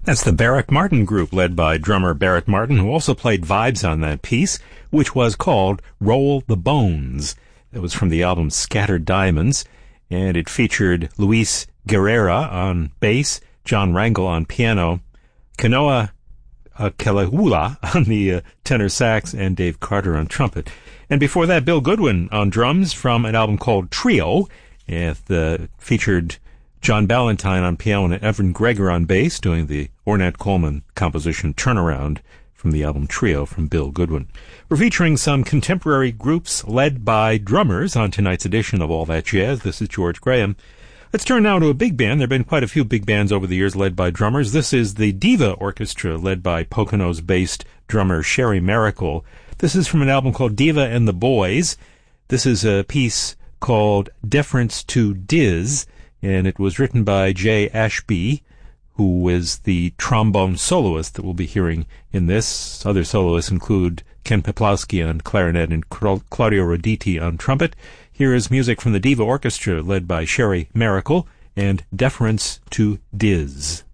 That's the Barrett Martin Group, led by drummer Barrett Martin, who also played vibes on that piece, which was called Roll the Bones. It was from the album Scattered Diamonds, and it featured Luis Guerrera on bass, John Rangel on piano, Kanoa Kelehula on the tenor sax, and Dave Carter on trumpet. And before that, Bill Goodwin on drums from an album called Trio. It featured John Ballantyne on piano and Evan Gregor on bass, doing the Ornette Coleman composition Turnaround from the album Trio from Bill Goodwin. We're featuring some contemporary groups led by drummers on tonight's edition of All That Jazz. This is George Graham. Let's turn now to a big band. There have been quite a few big bands over the years led by drummers. This is the Diva Orchestra, led by Poconos-based drummer Sherry Miracle. This is from an album called Diva and the Boys. This is a piece called Deference to Diz, and it was written by Jay Ashby, who is the trombone soloist that we'll be hearing in this. Other soloists include Ken Peplowski on clarinet and Claudio Roditi on trumpet. Here is music from the Diva Orchestra, led by Sherry Miracle, and Deference to Diz.